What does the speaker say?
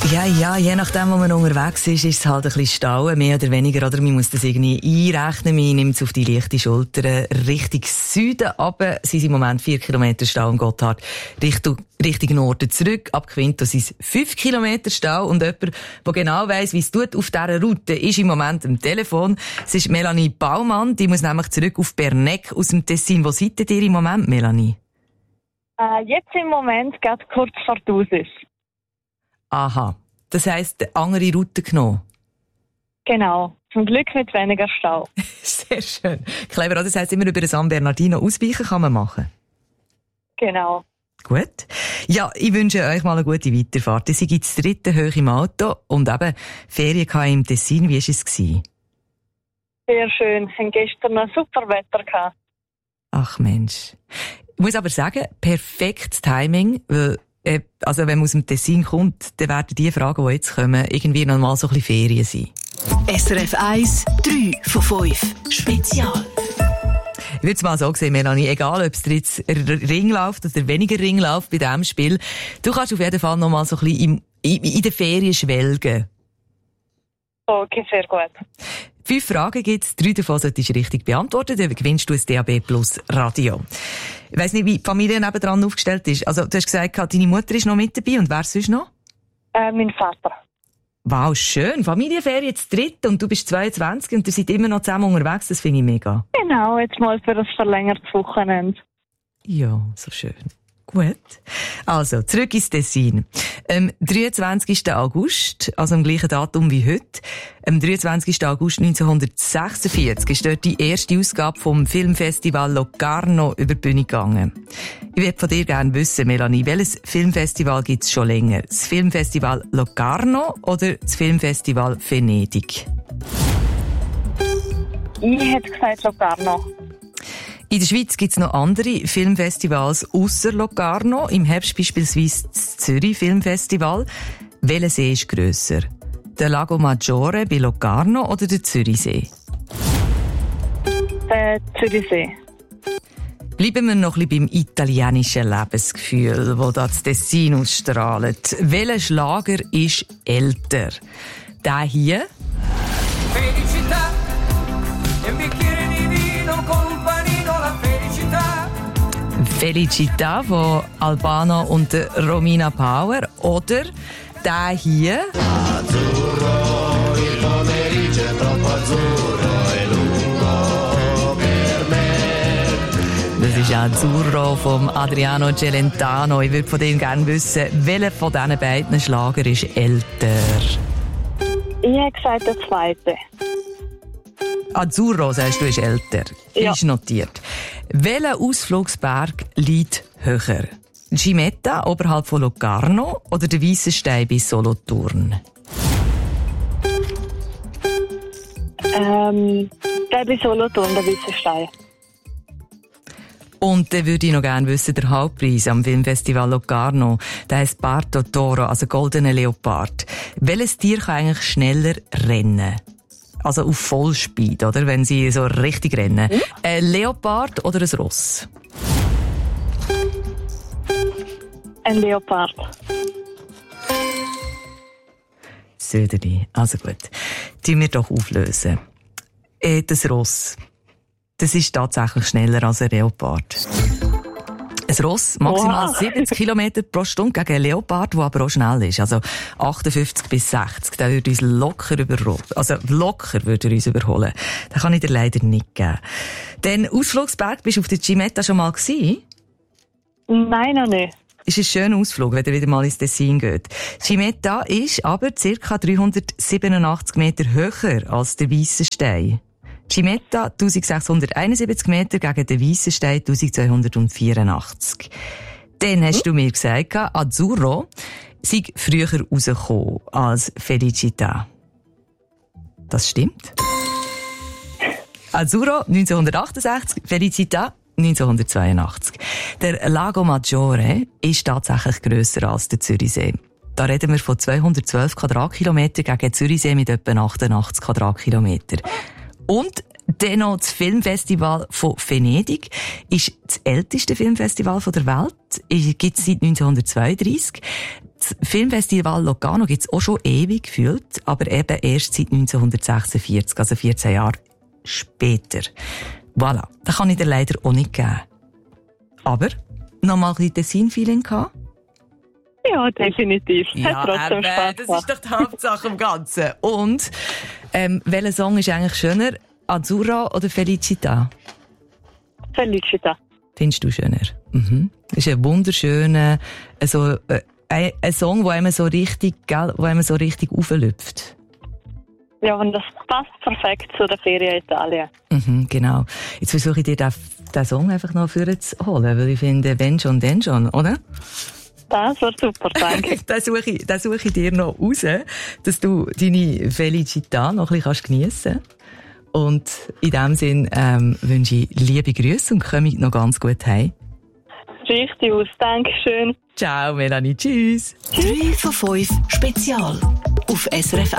Ja, je nachdem, wo man unterwegs ist es halt ein bisschen Stau, mehr oder weniger, oder man muss das irgendwie einrechnen, man nimmt es auf die leichte Schulter, Richtung Süden, aber sind im Moment 4 Kilometer Stau am Gotthard, Richtung Norden zurück, ab Quinto sind es 5 Kilometer Stau, und jemand, der genau weiss, wie es tut auf dieser Route, ist im Moment am Telefon. Es ist Melanie Baumann, die muss nämlich zurück auf Bernegg aus dem Tessin. Wo seid ihr im Moment, Melanie? Jetzt im Moment geht kurz vor Thusis. Aha. Das heisst, eine andere Route genommen? Genau. Zum Glück mit weniger Stau. Sehr schön. Clever. Das heisst, immer über den San Bernardino ausweichen kann man machen? Genau. Gut. Ja, ich wünsche euch mal eine gute Weiterfahrt. Ihr seid das 3. hoch im Auto und eben Ferien im Tessin. Wie war es? Sehr schön. Wir hatten gestern noch super Wetter gehabt. Ach Mensch. Ich muss aber sagen, perfektes Timing, weil also wenn man aus dem Tessin kommt, dann werden die Fragen, die jetzt kommen, irgendwie noch mal so ein bisschen Ferien sein. SRF 1, 3 von 5. Spezial. Ich würde es mal so sehen, Melanie, egal ob es dir jetzt Ring läuft oder weniger Ring läuft bei diesem Spiel, du kannst auf jeden Fall noch mal so ein bisschen in den Ferien schwelgen. Okay, sehr gut. 5 Fragen gibt es, 3 davon solltest du richtig beantworten, dann gewinnst du ein DAB Plus Radio. Ich weiss nicht, wie die Familie nebendran aufgestellt ist. Also, du hast gesagt, deine Mutter ist noch mit dabei, und wer sonst noch? Mein Vater. Wow, schön. Familienferien zu 3. und du bist 22 und ihr seid immer noch zusammen unterwegs, das finde ich mega. Genau, jetzt mal für ein verlängertes Wochenende. Ja, so schön. Gut. Also, zurück ins Tessin. Am 23. August, also am gleichen Datum wie heute, am 23. August 1946 ist dort die erste Ausgabe vom Filmfestival Locarno über die Bühne gegangen. Ich würde von dir gerne wissen, Melanie, welches Filmfestival gibt es schon länger? Das Filmfestival Locarno oder das Filmfestival Venedig? Ich hätte gesagt Locarno. In der Schweiz gibt es noch andere Filmfestivals ausser Locarno. Im Herbst beispielsweise das Zürich Filmfestival. Welcher See ist grösser? Der Lago Maggiore bei Locarno oder der Zürichsee? Der Zürichsee. Bleiben wir noch ein bisschen beim italienischen Lebensgefühl, das da das Tessin ausstrahlt. Welcher Schlager ist älter? Der hier? Felicità, e un bicchiere di vino con un panino, la felicità. Felicità von Albano und Romina Power. Oder der hier? Azzurro, il pomeriggio è troppo azzurro e lungo per me. Das ist Azzurro vom Adriano Celentano. Ich würde von dem gerne wissen, welcher von diesen beiden Schlager ist älter? Ich hätte gesagt der zweite. Azzurro, sagst du, ist älter. Ja. Ist notiert. Welcher Ausflugsberg liegt höher? Gimetta oberhalb von Locarno oder der Weisse Stein bei Solothurn? Der bei Solothurn, der Weisse Stein. Und dann würde ich noch gerne wissen, der Hauptpreis am Filmfestival Locarno, der heisst Parto Toro, also goldener Leopard. Welches Tier kann eigentlich schneller rennen? Also auf Vollspeed, oder? Wenn sie so richtig rennen. Ein Leopard oder ein Ross? Ein Leopard. Söderli. Also gut. Tun wir doch auflösen. Das Ross. Das ist tatsächlich schneller als ein Leopard. Ein Ross maximal 70 km pro Stunde gegen einen Leopard, der aber auch schnell ist. Also 58 bis 60. Der würde uns locker überholen. Also locker würde er uns überholen. Den kann ich dir leider nicht geben. Den Ausflugsberg, bist du auf der Gimetta schon mal gewesen? Nein, noch nicht. Ist ein schöner Ausflug, wenn ihr wieder mal ins Tessin geht. Gimetta ist aber ca. 387 Meter höher als der Weisse Stein. Gimetta 1671 Meter gegen den Weissen Stein 1284. Dann hast du mir gesagt, Azzurro sei früher rausgekommen als Felicità. Das stimmt. Azzurro 1968, Felicità 1982. Der Lago Maggiore ist tatsächlich grösser als der Zürichsee. Da reden wir von 212 Quadratkilometer gegen den Zürichsee mit etwa 88 Quadratkilometer. Und dennoch das Filmfestival von Venedig ist das älteste Filmfestival der Welt. Es gibt es seit 1932. Das Filmfestival Locarno gibt es auch schon ewig gefühlt, aber eben erst seit 1946, also 14 Jahre später. Voilà, das kann ich dir leider auch nicht geben. Aber, nochmal ein bisschen Tessin-Feeling gehabt? Ja, definitiv. Ja, Hat trotzdem Spaß das gemacht. ist doch die Hauptsache im Ganzen. Und, welcher Song ist eigentlich schöner? Azzurra oder Felicita? Felicita. Findest du schöner? Mhm. Das ist ein wunderschöner, ein Song, der einem so richtig, auflüpft. Ja, und das passt perfekt zu der Ferien in Italien. Mhm, genau. Jetzt versuche ich dir den Song einfach noch vorzuholen, weil ich finde, wenn schon, denn schon, oder? Das war super, danke. Den suche ich dir noch raus, dass du deine Felicità noch ein bisschen geniessen kannst. Und in diesem Sinn wünsche ich liebe Grüße und komme noch ganz gut heim. Richtig aus, Dankeschön. Ciao, Melanie, tschüss. 3 von 5 Spezial auf SRF